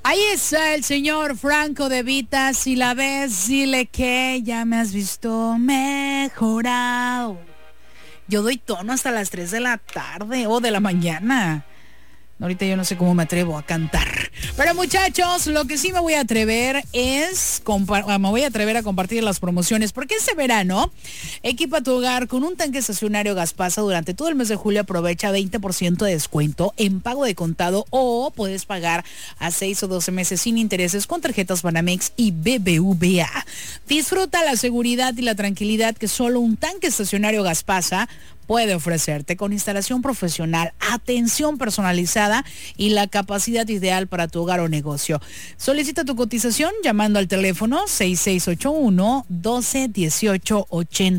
Ahí está el señor Franco De Vita. Si la ves, dile que ya me has visto mejorado. Yo doy tono hasta las 3 de la tarde o de la mañana. Ahorita yo no sé cómo me atrevo a cantar. Pero muchachos, lo que sí me voy a atrever es a compartir las promociones. Porque este verano, equipa tu hogar con un tanque estacionario Gaspasa. Durante todo el mes de julio aprovecha 20% de descuento en pago de contado, o puedes pagar a 6 o 12 meses sin intereses con tarjetas Banamex y BBVA. Disfruta la seguridad y la tranquilidad que solo un tanque estacionario Gaspasa puede ofrecerte, con instalación profesional, atención personalizada y la capacidad ideal para tu hogar o negocio. Solicita tu cotización llamando al teléfono 6681 12 18 80.